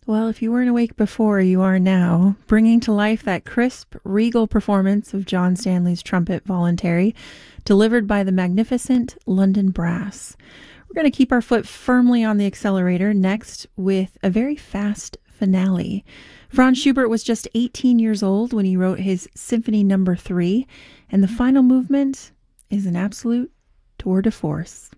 Well, if you weren't awake before, you are now, bringing to life that crisp, regal performance of John Stanley's Trumpet Voluntary, delivered by the magnificent London Brass. We're going to keep our foot firmly on the accelerator next with a very fast finale. Franz Schubert was just 18 years old when he wrote his Symphony No. 3, and the final movement is an absolute tour de force.